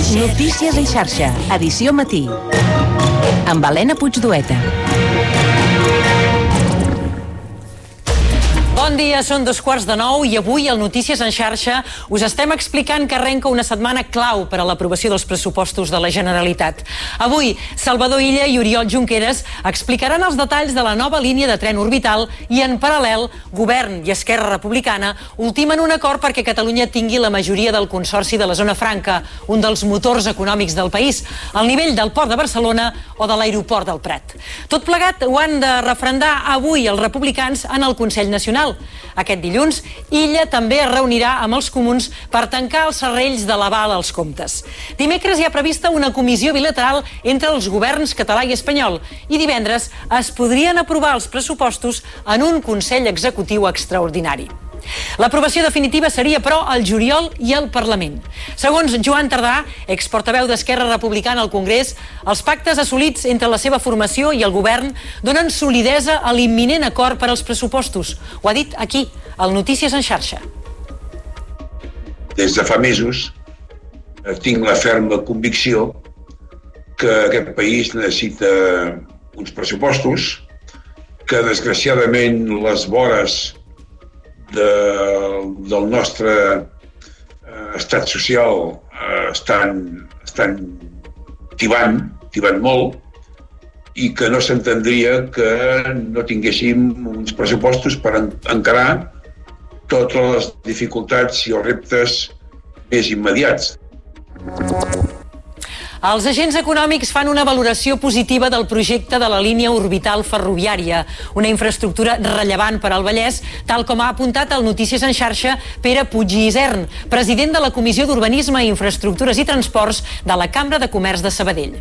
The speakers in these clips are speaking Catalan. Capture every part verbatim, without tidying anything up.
Notícies en xarxa, edició matí. Amb Helena Puigdueta. Bon dia, són dos quarts de nou i avui al Notícies en xarxa us estem explicant que arrenca una setmana clau per a l'aprovació dels pressupostos de la Generalitat. Avui, Salvador Illa i Oriol Junqueras explicaran els detalls de la nova línia de tren orbital i, en paral·lel, Govern i Esquerra Republicana ultimen un acord perquè Catalunya tingui la majoria del Consorci de la Zona Franca, un dels motors econòmics del país, al nivell del Port de Barcelona o de l'Aeroport del Prat. Tot plegat ho han de referendar avui els republicans en el Consell Nacional. Aquest dilluns, Illa també es reunirà amb els comuns per tancar els serrells de l'aval als comptes. Dimecres hi ha prevista una comissió bilateral entre els governs català i espanyol i divendres es podrien aprovar els pressupostos en un Consell Executiu extraordinari. L'aprovació definitiva seria, però, al juliol i al Parlament. Segons Joan Tardà, exportaveu d'Esquerra Republicana al Congrés, els pactes assolits entre la seva formació i el govern donen solidesa a l'imminent acord per als pressupostos. Ho ha dit aquí, al Notícies en xarxa. Des de fa mesos tinc la ferma convicció que aquest país necessita uns pressupostos, que desgraciadament les vores De, del nostre eh, estat social eh, estan, estan tibant, tibant molt, i que no s'entendria que no tinguéssim uns pressupostos per en, encarar totes les dificultats i els reptes més immediats. Els agents econòmics fan una valoració positiva del projecte de la línia orbital ferroviària, una infraestructura rellevant per al Vallès, tal com ha apuntat al Notícies en xarxa Pere Puig i Isern, president de la Comissió d'Urbanisme, Infraestructures i Transports de la Cambra de Comerç de Sabadell.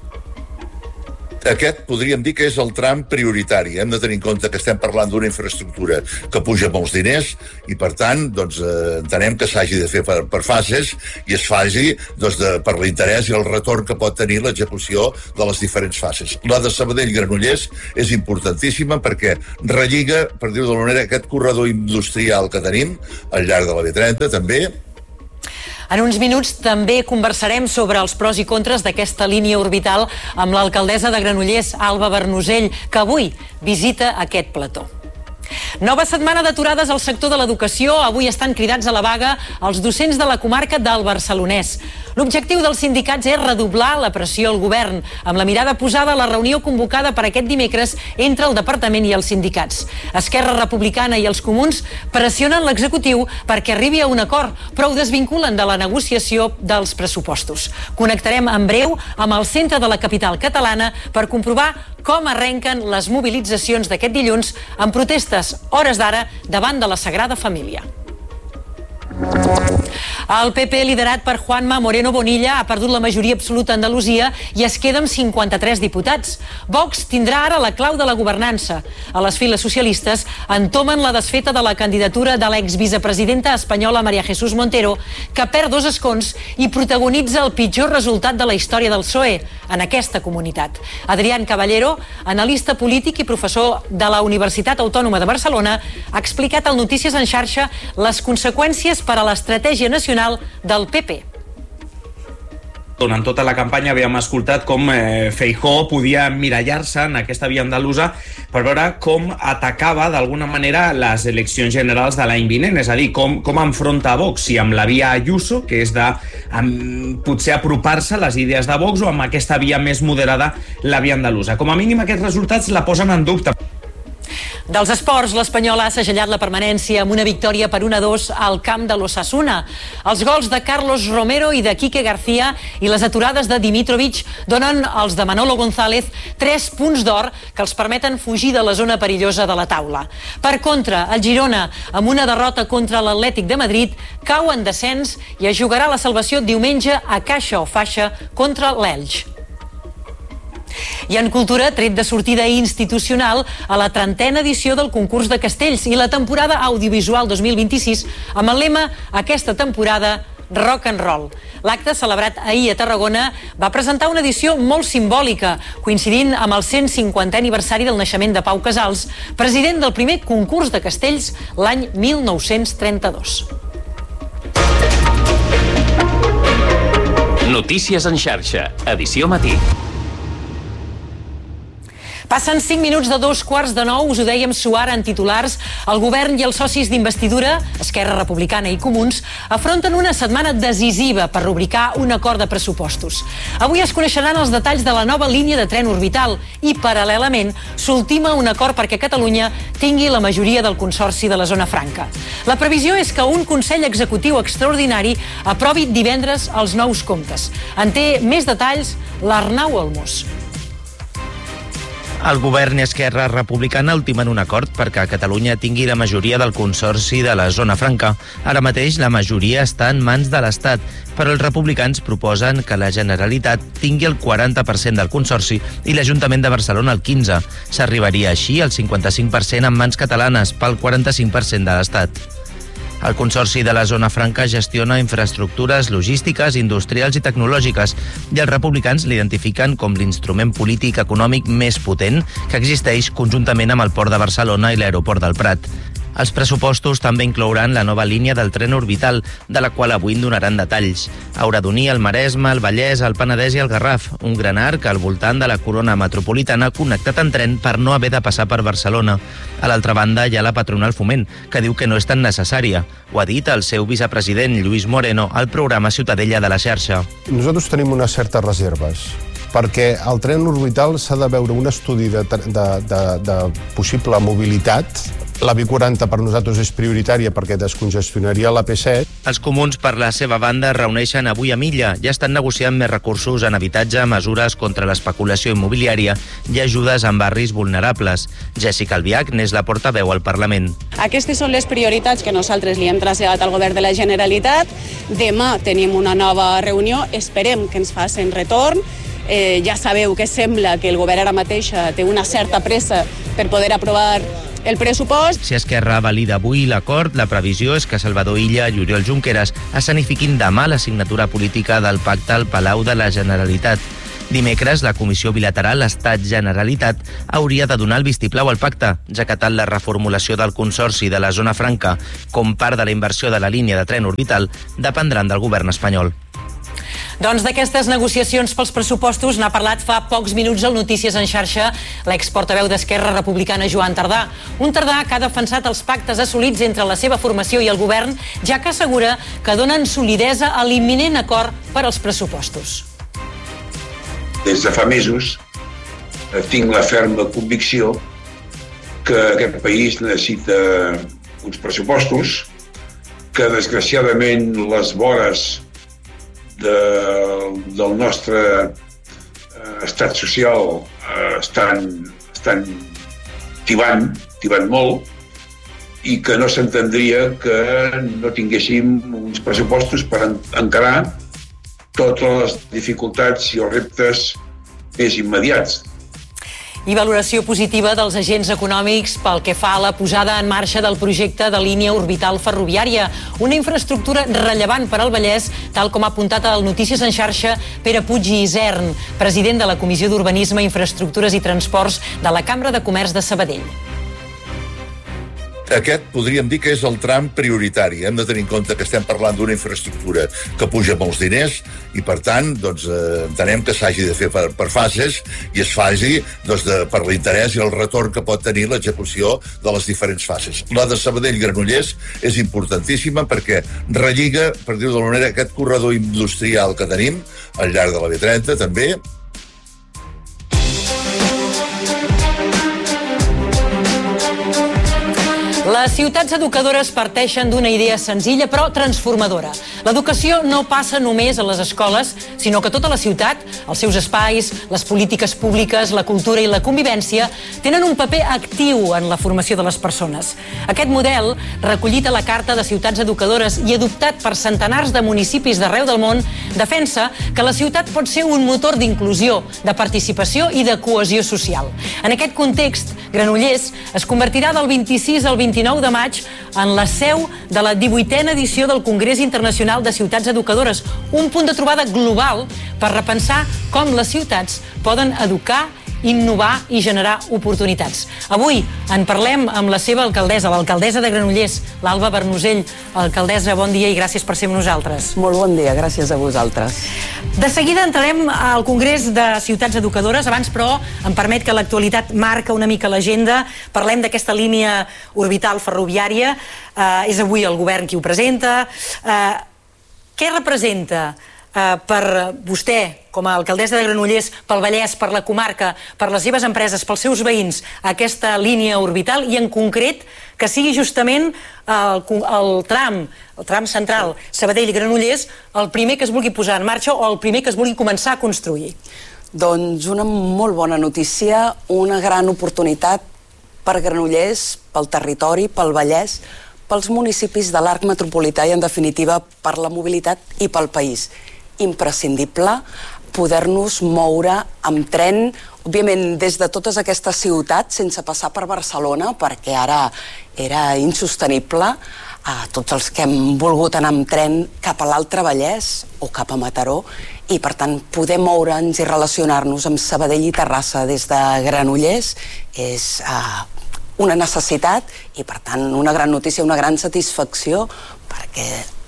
Aquest podríem dir que és el tram prioritari. Hem de tenir en compte que estem parlant d'una infraestructura que puja molts diners i, per tant, doncs, eh, entenem que s'hagi de fer per, per fases i es faci doncs, de, per l'interès i el retorn que pot tenir l'execució de les diferents fases. La de Sabadell-Granollers és importantíssima perquè relliga, per dir-ho d'alguna manera, aquest corredor industrial que tenim al llarg de la B trenta, també. En uns minuts també conversarem sobre els pros i contres d'aquesta línia orbital amb l'alcaldessa de Granollers, Alba Bernusell, que avui visita aquest plató. Nova setmana d'aturades al sector de l'educació. Avui estan cridats a la vaga els docents de la comarca del Barcelonès. L'objectiu dels sindicats és redoblar la pressió al govern, amb la mirada posada a la reunió convocada per aquest dimecres entre el departament i els sindicats. Esquerra Republicana i els comuns pressionen l'executiu perquè arribi a un acord, però ho desvinculen de la negociació dels pressupostos. Connectarem en breu amb el centre de la capital catalana per comprovar com arrenquen les mobilitzacions d'aquest dilluns en protestes, hores d'ara, davant de la Sagrada Família. El P P, liderat per Juanma Moreno Bonilla, ha perdut la majoria absoluta a Andalusia i es queda amb cinquanta-tres diputats. Vox tindrà ara la clau de la governança. A les files socialistes entomen la desfeta de la candidatura de l'exvicepresidenta espanyola María Jesús Montero, que perd dos escons i protagonitza el pitjor resultat de la història del P S O E en aquesta comunitat. Adrián Caballero, analista polític i professor de la Universitat Autònoma de Barcelona, ha explicat al Notícies en xarxa les conseqüències per a l'estratègia nacional del P P. Durant tota la campanya havíem escoltat com eh, Feijóo podia emmirallar-se en aquesta via andalusa per veure com atacava d'alguna manera les eleccions generals de l'any vinent, és a dir, com, com enfronta a Vox, si amb la via Ayuso, que és de amb, potser apropar-se a les idees de Vox, o amb aquesta via més moderada, la via andalusa. Com a mínim aquests resultats la posen en dubte. Dels esports, l'Espanyol ha segellat la permanència amb una victòria per un a dos al camp de l'Osasuna. Els gols de Carlos Romero i de Quique García i les aturades de Dimitrovic donen als de Manolo González tres punts d'or que els permeten fugir de la zona perillosa de la taula. Per contra, el Girona, amb una derrota contra l'Atlètic de Madrid, cau en descens i es jugarà la salvació diumenge a caixa o faixa contra l'Elx. I en cultura, tret de sortida institucional a la trentena edició del concurs de castells i la temporada audiovisual dos mil vint-i-sis amb el lema "Aquesta temporada rock and roll". L'acte, celebrat ahir a Tarragona, va presentar una edició molt simbòlica, coincidint amb el cent cinquantè aniversari del naixement de Pau Casals, president del primer concurs de castells l'any mil nou-cents trenta-dos. Notícies en xarxa, edició matí. Passen cinc minuts de dos quarts de nou, us ho dèiem suar en titulars. El govern i els socis d'investidura, Esquerra Republicana i Comuns, afronten una setmana decisiva per rubricar un acord de pressupostos. Avui es coneixeran els detalls de la nova línia de tren orbital i, paral·lelament, s'ultima un acord perquè Catalunya tingui la majoria del Consorci de la Zona Franca. La previsió és que un Consell Executiu extraordinari aprovi divendres els nous comptes. En té més detalls l'Arnau Olmos. El govern i Esquerra Republicana ultimen un acord perquè Catalunya tingui la majoria del Consorci de la Zona Franca. Ara mateix la majoria està en mans de l'Estat, però els republicans proposen que la Generalitat tingui el quaranta per cent del Consorci i l'Ajuntament de Barcelona el quinze per cent. S'arribaria així al cinquanta-cinc per cent en mans catalanes pel quaranta-cinc per cent de l'Estat. El Consorci de la Zona Franca gestiona infraestructures logístiques, industrials i tecnològiques i els republicans l'identifiquen com l'instrument polític econòmic més potent que existeix conjuntament amb el Port de Barcelona i l'Aeroport del Prat. Els pressupostos també inclouran la nova línia del tren orbital, de la qual avui en donaran detalls. Haurà d'unir el Maresme, el Vallès, el Penedès i el Garraf, un gran arc al voltant de la corona metropolitana connectat en tren per no haver de passar per Barcelona. A l'altra banda hi ha la patronal Foment, que diu que no és tan necessària. Ho ha dit el seu vicepresident, Lluís Moreno, al programa Ciutadella de la xarxa. Nosaltres tenim unes certes reserves, perquè el tren orbital s'ha de veure un estudi de, de, de, de possible mobilitat. La B quaranta per nosaltres és prioritària perquè descongestionaria la P set. Els comuns, per la seva banda, es reuneixen avui a Milla. Ja estan negociant més recursos en habitatge, mesures contra l'especulació immobiliària i ajudes en barris vulnerables. Jessica Albiach n'és la portaveu al Parlament. Aquestes són les prioritats que nosaltres li hem traslladat al govern de la Generalitat. Demà tenim una nova reunió, esperem que ens facin retorn. Eh, ja sabeu que sembla que el govern ara mateixa té una certa pressa per poder aprovar el pressupost. Si Esquerra valida avui l'acord, la previsió és que Salvador Illa i Oriol Junqueras escenifiquin demà la signatura política del pacte al Palau de la Generalitat. Dimecres, la Comissió Bilateral Estat-Generalitat hauria de donar el vistiplau al pacte, ja que tant la reformulació del Consorci de la Zona Franca com part de la inversió de la línia de tren orbital dependran del govern espanyol. Doncs d'aquestes negociacions pels pressupostos n'ha parlat fa pocs minuts al Notícies en xarxa l'exportaveu d'Esquerra Republicana Joan Tardà. Un Tardà que ha defensat els pactes assolits entre la seva formació i el govern, ja que assegura que donen solidesa a l'imminent acord per als pressupostos. Des de fa mesos tinc la ferma convicció que aquest país necessita uns pressupostos, que desgraciadament les vores De, del nostre eh, estat social eh, estan, estan tibant, tibant molt, i que no s'entendria que no tinguéssim uns pressupostos per en, encarar totes les dificultats i els reptes més immediats. I valoració positiva dels agents econòmics pel que fa a la posada en marxa del projecte de línia orbital ferroviària, una infraestructura rellevant per al Vallès, tal com ha apuntat al Notícies en xarxa Pere Puig i Isern, president de la Comissió d'Urbanisme, Infraestructures i Transports de la Cambra de Comerç de Sabadell. Aquest podríem dir que és el tram prioritari. Hem de tenir en compte que estem parlant d'una infraestructura que puja molts diners i, per tant, doncs, eh, entenem que s'hagi de fer per, per fases i es faci doncs, de, per l'interès i el retorn que pot tenir l'execució de les diferents fases. La de Sabadell-Granollers és importantíssima perquè relliga, per dir-ho d'alguna manera, aquest corredor industrial que tenim al llarg de la B trenta, també. Les ciutats educadores parteixen d'una idea senzilla però transformadora. L'educació no passa només a les escoles, sinó que tota la ciutat, els seus espais, les polítiques públiques, la cultura i la convivència tenen un paper actiu en la formació de les persones. Aquest model, recollit a la Carta de Ciutats Educadores i adoptat per centenars de municipis d'arreu del món, defensa que la ciutat pot ser un motor d'inclusió, de participació i de cohesió social. En aquest context, Granollers es convertirà del vint-i-sis al vint-i-nou de maig en la seu de la divuitena edició del Congrés Internacional de Ciutats Educadores, un punt de trobada global per repensar com les ciutats poden educar innovar i generar oportunitats. Avui en parlem amb la seva alcaldessa, l'alcaldessa de Granollers, l'Alba Bernusell. Alcaldessa, bon dia i gràcies per ser amb nosaltres. Molt bon dia, gràcies a vosaltres. De seguida entrarem al Congrés de Ciutats Educadores. Abans, però, em permet que l'actualitat marca una mica l'agenda. Parlem d'aquesta línia orbital ferroviària. Uh, és avui el govern qui ho presenta. Uh, què representa uh, per vostè, com a alcaldessa de Granollers, pel Vallès, per la comarca, per les seves empreses, pels seus veïns, aquesta línia orbital i, en concret, que sigui justament el, el tram, el tram central Sabadell-Granollers, el primer que es vulgui posar en marxa o el primer que es vulgui començar a construir? Doncs una molt bona notícia, una gran oportunitat per Granollers, pel territori, pel Vallès, pels municipis de l'arc metropolità i, en definitiva, per la mobilitat i pel país. Imprescindible poder-nos moure amb tren, òbviament des de totes aquestes ciutats, sense passar per Barcelona, perquè ara era insostenible, a tots els que hem volgut anar amb tren cap a l'Altre Vallès o cap a Mataró, i per tant poder moure'ns i relacionar-nos amb Sabadell i Terrassa des de Granollers és uh, una necessitat i per tant una gran notícia, una gran satisfacció, perquè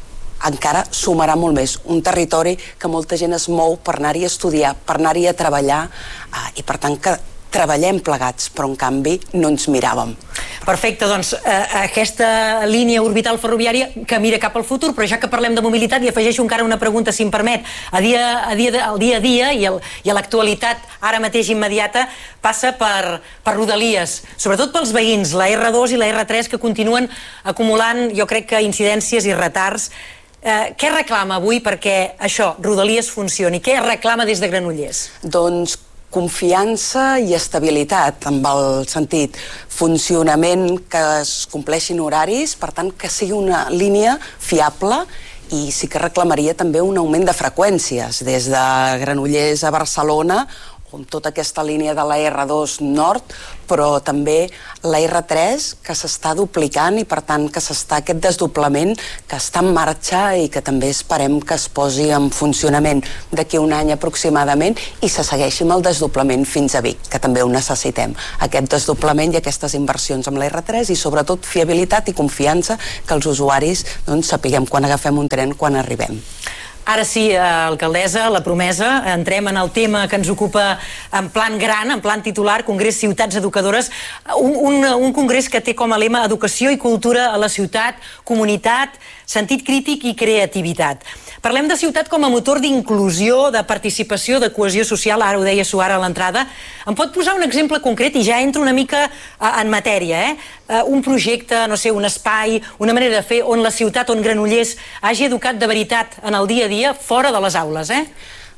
encara sumarà molt més un territori que molta gent es mou per anar-hi a estudiar, per anar-hi a treballar, uh, i per tant que treballem plegats, però en canvi no ens miràvem. Perfecte, doncs eh, aquesta línia orbital ferroviària que mira cap al futur, però ja que parlem de mobilitat li afegeixo encara una pregunta, si em permet. A dia, a dia, al dia a dia i, el, i a l'actualitat ara mateix immediata passa per, per Rodalies, sobretot pels veïns, la erre dos i la erre tres, que continuen acumulant, jo crec que incidències i retards. Eh, què reclama avui perquè això, Rodalies, funcioni? Què reclama des de Granollers? Doncs confiança i estabilitat, amb el sentit funcionament, que es compleixin horaris, per tant que sigui una línia fiable, i sí que reclamaria també un augment de freqüències des de Granollers a Barcelona, amb tota aquesta línia de la erre dos nord, però també la erre tres, que s'està duplicant i per tant que s'està aquest desdoblament que està en marxa i que també esperem que es posi en funcionament d'aquí un any aproximadament i se segueixi amb el desdoblament fins a Vic, que també ho necessitem. Aquest desdoblament i aquestes inversions amb la erre tres i sobretot fiabilitat i confiança que els usuaris doncs, sapiguem quan agafem un tren, quan arribem. Ara sí, alcaldessa, la promesa, entrem en el tema que ens ocupa en plan gran, en plan titular, Congrés Ciutats Educadores, un, un, un congrés que té com a lema educació i cultura a la ciutat, comunitat, sentit crític i creativitat. Parlem de ciutat com a motor d'inclusió, de participació, de cohesió social, ara ho deia Suara a l'entrada. Em pot posar un exemple concret i ja entro una mica en matèria, eh? Un projecte, no sé, un espai, una manera de fer on la ciutat, on Granollers hagi educat de veritat en el dia a dia, fora de les aules, eh?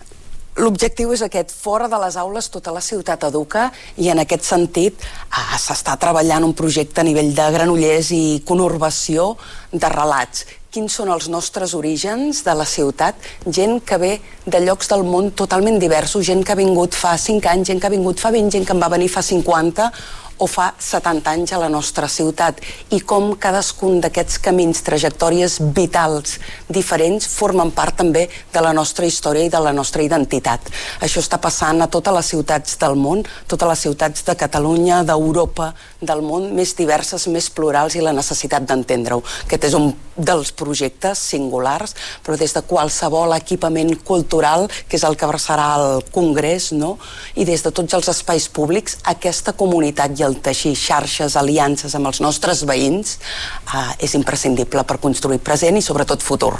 L'objectiu és aquest, fora de les aules tota la ciutat educa i en aquest sentit ah, s'està treballant un projecte a nivell de Granollers i conurbació de relats. Quins són els nostres orígens de la ciutat? Gent que ve de llocs del món totalment diversos, gent que ha vingut fa cinc anys, gent que ha vingut fa vint, gent que en va venir fa cinquanta o fa setanta anys a la nostra ciutat, i com cadascun d'aquests camins, trajectòries vitals diferents formen part també de la nostra història i de la nostra identitat. Això està passant a totes les ciutats del món, totes les ciutats de Catalunya, d'Europa, del món, més diverses, més plurals, i la necessitat d'entendre-ho. Aquest és un dels projectes singulars, però des de qualsevol equipament cultural, que és el que abraçarà el Congrés, no? I des de tots els espais públics, aquesta comunitat i el teixir xarxes, aliances amb els nostres veïns eh, és imprescindible per construir present i sobretot futur.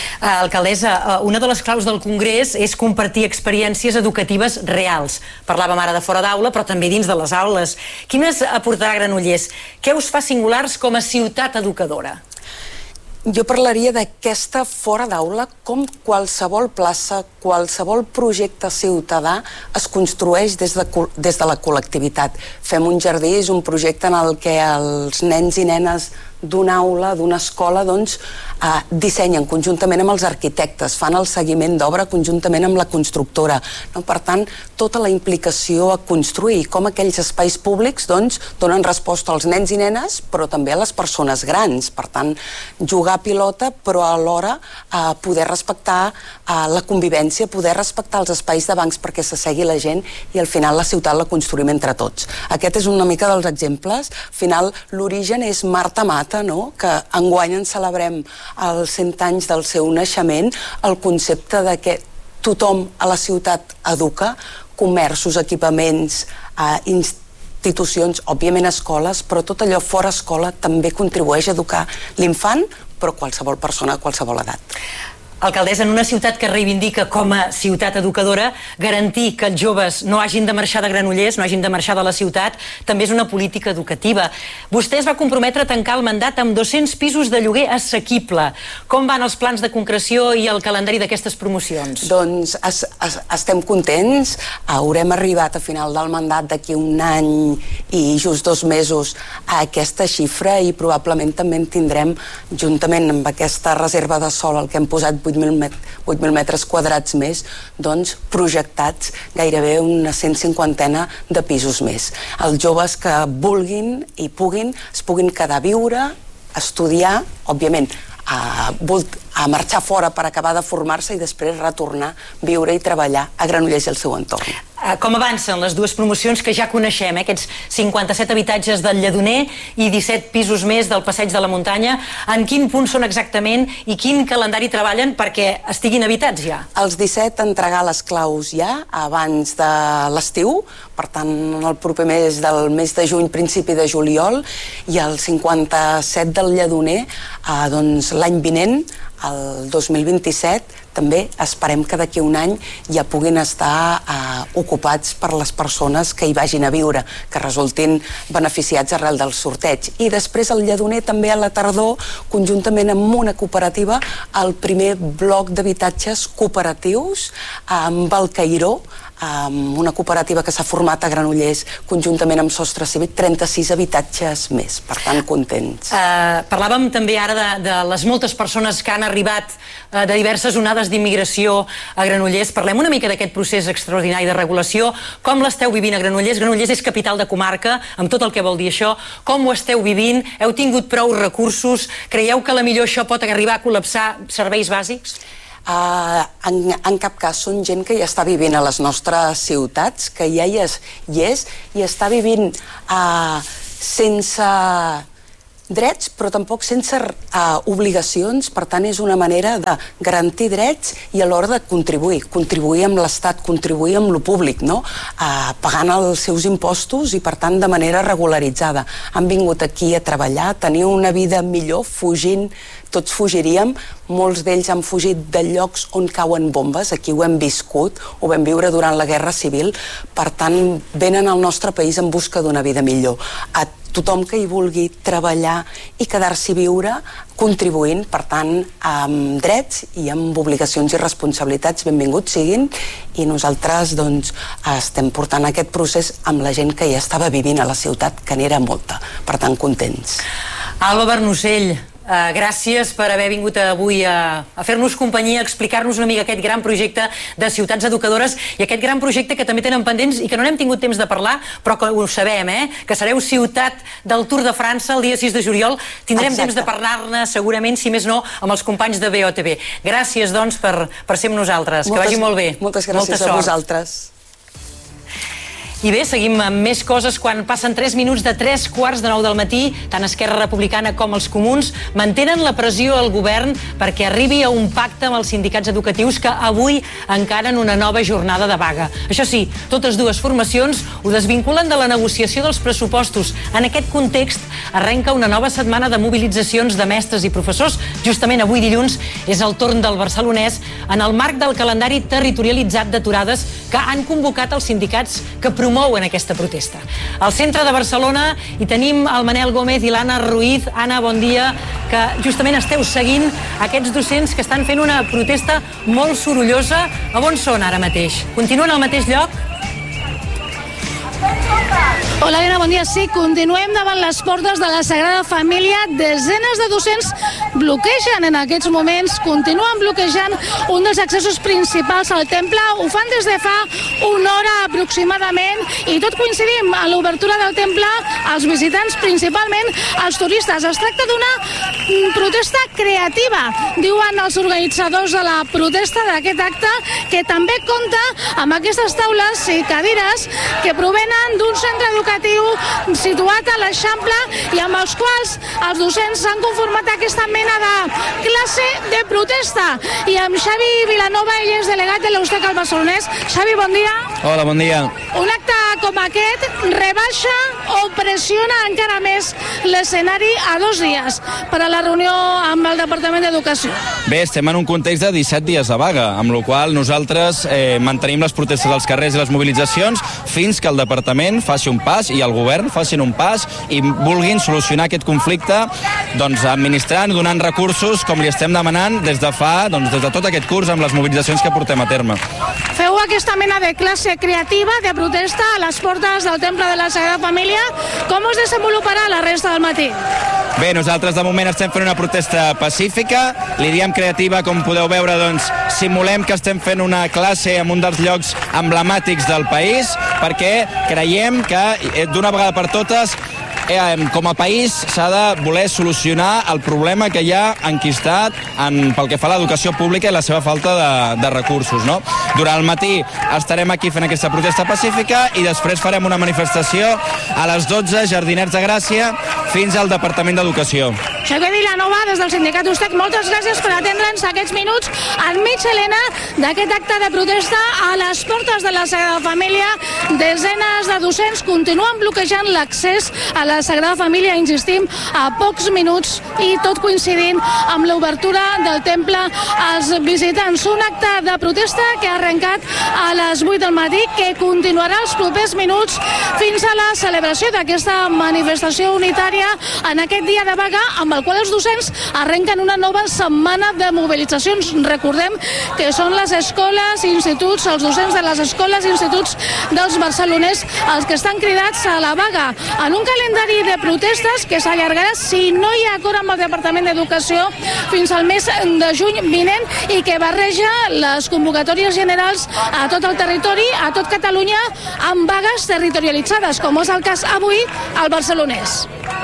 Alcaldessa, una de les claus del Congrés és compartir experiències educatives reals. Parlàvem ara de fora d'aula, però també dins de les aules. Quines aportarà Granollers? Què us fa singulars com a ciutat educadora? Jo parlaria d'aquesta fora d'aula com qualsevol plaça, qualsevol projecte ciutadà es construeix des de, des de la col·lectivitat. Fem un jardí, és un projecte en el que els nens i nenes d'una aula, d'una escola, doncs, eh, dissenyen conjuntament amb els arquitectes, fan el seguiment d'obra conjuntament amb la constructora. No? Per tant, tota la implicació a construir, com aquells espais públics doncs, donen resposta als nens i nenes, però també a les persones grans. Per tant, jugar a pilota, però alhora eh, poder respectar eh, la convivència, poder respectar els espais de bancs perquè s'assegui la gent i al final la ciutat la construïm entre tots. Aquest és una mica dels exemples. Al final, l'origen és Marta Mata, no? Que enguany en celebrem els cent anys del seu naixement, el concepte de que tothom a la ciutat educa, comerços, equipaments, eh, institucions, òbviament escoles, però tot allò fora escola també contribueix a educar l'infant, però qualsevol persona a qualsevol edat. Alcaldessa, en una ciutat que reivindica com a ciutat educadora, garantir que els joves no hagin de marxar de Granollers, no hagin de marxar de la ciutat, també és una política educativa. Vostè es va comprometre a tancar el mandat amb dos-cents pisos de lloguer assequible. Com van els plans de concreció i el calendari d'aquestes promocions? Doncs es, es, estem contents. Haurem arribat a final del mandat d'aquí un any i just dos mesos a aquesta xifra i probablement també en tindrem, juntament amb aquesta reserva de sòl, el que hem posat vuit mil metres quadrats més, doncs projectats gairebé una cent cinquantena de pisos més. Els joves que vulguin i puguin, es puguin quedar a viure, estudiar, òbviament, a, a marxar fora per acabar de formar-se i després retornar, viure i treballar a Granollers i el seu entorn. Com avancen les dues promocions que ja coneixem, eh? Aquests cinquanta-set habitatges del Lledoner i disset pisos més del Passeig de la Muntanya? En quin punt són exactament i quin calendari treballen perquè estiguin habitats ja? Els disset entregar les claus ja abans de l'estiu, per tant el proper mes del mes de juny, principi de juliol, i el cinquanta-set del Lledoner eh, doncs l'any vinent, el dos mil vint-i-set, també esperem que d'aquí un any ja puguin estar eh, ocupats per les persones que hi vagin a viure, que resultin beneficiats arrel del sorteig. I després el Lledoner també a la tardor, conjuntament amb una cooperativa, el primer bloc d'habitatges cooperatius amb el Cairó, amb una cooperativa que s'ha format a Granollers conjuntament amb Sostre Cívic, trenta-sis habitatges més, per tant contents. Uh, parlàvem també ara de, de les moltes persones que han arribat uh, de diverses onades d'immigració a Granollers. Parlem una mica d'aquest procés extraordinari de regulació. Com l'esteu vivint a Granollers? Granollers és capital de comarca, amb tot el que vol dir això. Com ho esteu vivint? Heu tingut prou recursos? Creieu que a la millor això pot arribar a col·lapsar serveis bàsics? Uh, en, en cap cas són gent que ja està vivint a les nostres ciutats, que ja hi és, hi és i està vivint uh, sense drets, però tampoc sense uh, obligacions. Per tant, és una manera de garantir drets i alhora de contribuir, contribuir amb l'Estat, contribuir amb lo públic, no? Uh, pagant els seus impostos i, per tant, de manera regularitzada. Han vingut aquí a treballar, a tenir una vida millor, fugint. Tots fugiríem, molts d'ells han fugit de llocs on cauen bombes, aquí ho hem viscut, ho vam viure durant la Guerra Civil, per tant, venen al nostre país en busca d'una vida millor. A tothom que hi vulgui treballar i quedar-s'hi viure, contribuint, per tant, amb drets i amb obligacions i responsabilitats, benvinguts siguin, i nosaltres, doncs, estem portant aquest procés amb la gent que ja estava vivint a la ciutat, que n'era molta, per tant, contents. Alba Bernocell, Uh, gràcies per haver vingut avui a, a fer-nos companyia, a explicar-nos una mica aquest gran projecte de ciutats educadores i aquest gran projecte que també tenen pendents i que no n'hem tingut temps de parlar, però que ho sabem, eh? Que sereu ciutat del Tour de França el dia sis de juliol. Tindrem Exacte. temps de parlar-ne segurament, si més no, amb els companys de B O T V. Gràcies, doncs, per, per ser amb nosaltres. Moltes, que vagi molt bé. Moltes gràcies a vosaltres. I bé, seguim amb més coses quan passen tres minuts de tres quarts de nou del matí. Tant Esquerra Republicana com els comuns mantenen la pressió al govern perquè arribi a un pacte amb els sindicats educatius que avui encaren una nova jornada de vaga. Això sí, totes dues formacions ho desvinculen de la negociació dels pressupostos. En aquest context arrenca una nova setmana de mobilitzacions de mestres i professors. Justament avui dilluns és el torn del barcelonès en el marc del calendari territorialitzat d'aturades que han convocat els sindicats que promouen aquesta protesta. Al centre de Barcelona hi tenim el Manel Gómez i l'Anna Ruiz. Anna, bon dia, que justament esteu seguint aquests docents que estan fent una protesta molt sorollosa. A on són ara mateix? Continuen al mateix lloc? Hola, Elena, bon dia. Sí, continuem davant les portes de la Sagrada Família. Desenes de docents bloquegen en aquests moments, continuen bloquejant un dels accessos principals al temple. Ho fan des de fa una hora aproximadament i tot coincidim a l'obertura del temple, els visitants, principalment els turistes. Es tracta d'una protesta creativa, diuen els organitzadors de la protesta d'aquest acte, que també compta amb aquestes taules i cadires que provenen d'un centre educatiu situat a l'Eixample i amb els quals els docents han conformat aquesta mena de classe de protesta. I amb Xavi Vilanova, ell és delegat de l'Eustec al Barcelonès. Xavi, bon dia. Hola, bon dia. Un acte com aquest rebaixa o pressiona encara més l'escenari a dos dies per a la reunió amb el Departament d'Educació. Bé, estem en un context de disset dies de vaga, amb la qual nosaltres eh, mantenim les protestes als carrers i les mobilitzacions fins que el Departament faci un pas i el govern facin un pas i vulguin solucionar aquest conflicte doncs, administrant, donant recursos com li estem demanant des de fa, doncs, des de tot aquest curs amb les mobilitzacions que portem a terme. Feu aquesta mena de classe creativa de protesta a les portes del Temple de la Sagrada Família. Com es desenvoluparà la resta del matí? Bé, nosaltres de moment estem fent una protesta pacífica, li diem creativa, com podeu veure, doncs simulem que estem fent una classe en un dels llocs emblemàtics del país, perquè creiem que d'una vegada per totes Eh, com a país s'ha de voler solucionar el problema que hi ha enquistat en, pel que fa a l'educació pública i la seva falta de, de recursos. No? Durant el matí estarem aquí fent aquesta protesta pacífica i després farem una manifestació a les dotze, Jardinets de Gràcia, fins al Departament d'Educació. Xavier Vilanova, des del sindicat Ustec, moltes gràcies per atendre'ns aquests minuts enmig, Helena, d'aquest acte de protesta a les portes de la Sagrada Família. Desenes de docents continuen bloquejant l'accés a la Sagrada Família, insistim, a pocs minuts i tot coincidint amb l'obertura del temple als visitants. Un acte de protesta que ha arrencat a les vuit del matí, que continuarà els propers minuts fins a la celebració d'aquesta manifestació unitària en aquest dia de vaga, amb el qual els docents arrenquen una nova setmana de mobilitzacions. Recordem que són les escoles i instituts, els docents de les escoles i instituts dels barceloners els que estan cridats a la vaga en un calendari de protestes que s'allargarà, si no hi ha acord amb el Departament d'Educació, fins al mes de juny vinent i que barreja les convocatòries generals a tot el territori, a tot Catalunya, amb vagues territorialitzades, com és el cas avui al Barcelonès.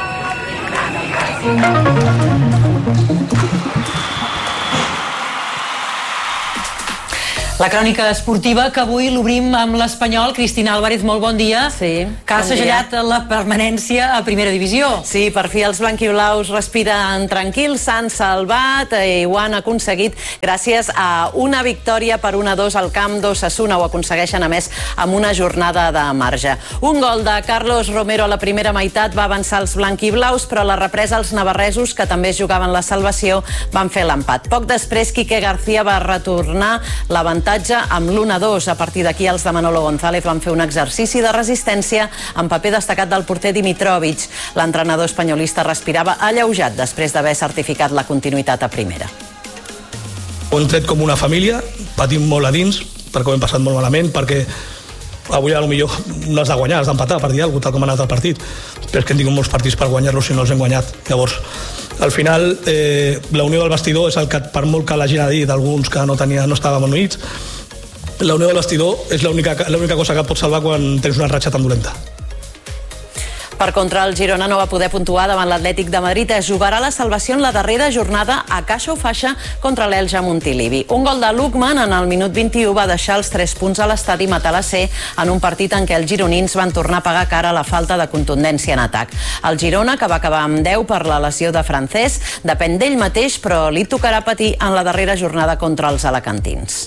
La crònica esportiva, que avui l'obrim amb l'Espanyol. Cristina Álvarez, molt bon dia. Sí. Que ha segellat la permanència a primera divisió. Sí, per fi els blanquiblaus respiren tranquils, s'han salvat i ho han aconseguit gràcies a una victòria per un a dos al camp d'Osasuna. Ho aconsegueixen, a més, amb una jornada de marge. Un gol de Carlos Romero a la primera meitat va avançar els blanquiblaus, però a la represa els navarresos, que també jugaven la salvació, van fer l'empat. Poc després, Quique García va retornar l'avantatge amb l'u a dos. A partir d'aquí, els de Manolo González van fer un exercici de resistència amb paper destacat del porter Dimitrovic. L'entrenador espanyolista respirava alleujat després d'haver certificat la continuïtat a primera. Ho hem tret com una família, patim molt a dins, perquè ho hem passat molt malament, perquè avui potser no has de guanyar, has d'empatar per dir alguna cosa, tal com ha anat el partit, però és que hem tingut molts partits per guanyar-los i no els hem guanyat. Llavors, al final, eh, la unió del vestidor és el que, per molt que l'hagin dit alguns que no, tenia, no estàvem units, la unió del vestidor és l'única l'única cosa que et pot salvar quan tens una ratxa tan dolenta. Per contra, el Girona no va poder puntuar davant l'Atlètic de Madrid. Es jugarà la salvació en la darrera jornada a Caixa o Faixa contra l'Elx a Montilivi. Un gol de Lukman en el minut vint-i-u va deixar els tres punts a l'estadi Matalassé en un partit en què els gironins van tornar a pagar cara a la falta de contundència en atac. El Girona, que va acabar amb deu per la lesió de Francés, depèn d'ell mateix, però li tocarà patir en la darrera jornada contra els alacantins.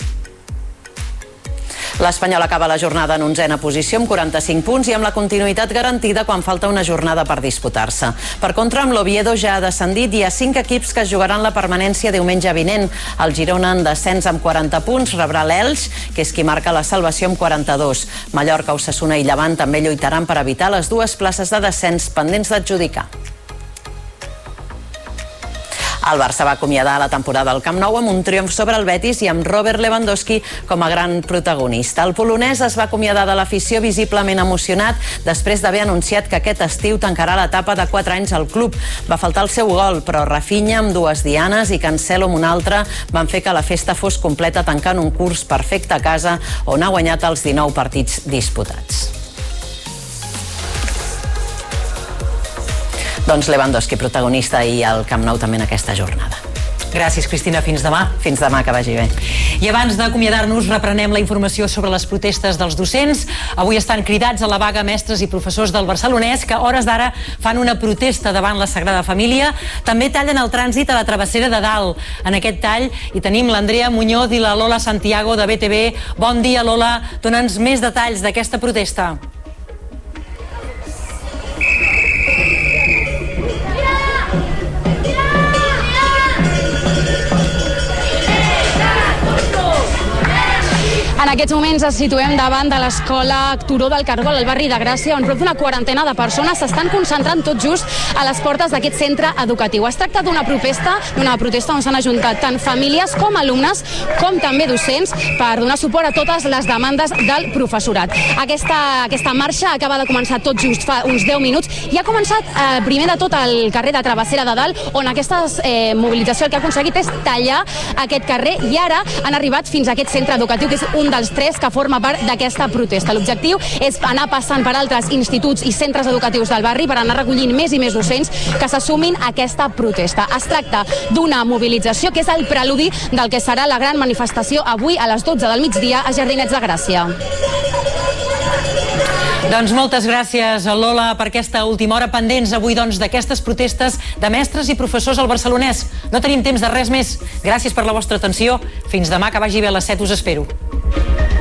L'Espanyol acaba la jornada en onzena posició amb quaranta-cinc punts i amb la continuïtat garantida quan falta una jornada per disputar-se. Per contra, amb l'Oviedo ja ha descendit i hi ha cinc equips que jugaran la permanència diumenge vinent. El Girona en descens amb quaranta punts rebrà l'Elx, que és qui marca la salvació amb quaranta-dos. Mallorca, Osasuna i Llevant també lluitaran per evitar les dues places de descens pendents d'adjudicar. El Barça va acomiadar la temporada al Camp Nou amb un triomf sobre el Betis i amb Robert Lewandowski com a gran protagonista. El polonès es va acomiadar de l'afició visiblement emocionat després d'haver anunciat que aquest estiu tancarà l'etapa de quatre anys al club. Va faltar el seu gol, però Rafinha amb dues dianes i Cancelo amb una altra van fer que la festa fos completa tancant un curs perfecte a casa on ha guanyat els dinou partits disputats. Doncs Lewandowski, protagonista, i el Camp Nou també en aquesta jornada. Gràcies, Cristina. Fins demà. Fins demà, que vagi bé. I abans d'acomiadar-nos, reprenem la informació sobre les protestes dels docents. Avui estan cridats a la vaga mestres i professors del Barcelonès, que a hores d'ara fan una protesta davant la Sagrada Família. També tallen el trànsit a la travessera de Dalt. En aquest tall hi tenim l'Andrea Muñoz i la Lola Santiago de B T V. Bon dia, Lola. Dona'ns més detalls d'aquesta protesta. En aquests moments ens situem davant de l'escola Turó del Cargol, al barri de Gràcia, on prop d'una quarantena de persones s'estan concentrant tot just a les portes d'aquest centre educatiu. Es tracta d'una protesta, d'una protesta on s'han ajuntat tant famílies com alumnes, com també docents, per donar suport a totes les demandes del professorat. Aquesta, aquesta marxa acaba de començar tot just fa uns deu minuts i ha començat eh, primer de tot al carrer de Travessera de Dalt, on aquesta eh, mobilització el que ha aconseguit és tallar aquest carrer i ara han arribat fins a aquest centre educatiu, que és un dels tres que forma part d'aquesta protesta. L'objectiu és anar passant per altres instituts i centres educatius del barri per anar recollint més i més docents que s'assumin a aquesta protesta. Es tracta d'una mobilització que és el preludi del que serà la gran manifestació avui a les dotze del migdia a Jardinets de Gràcia. Doncs moltes gràcies, Lola, per aquesta última hora. Pendents avui, doncs, d'aquestes protestes de mestres i professors al Barcelonès. No tenim temps de res més. Gràcies per la vostra atenció. Fins demà, que vagi bé a les set, us espero.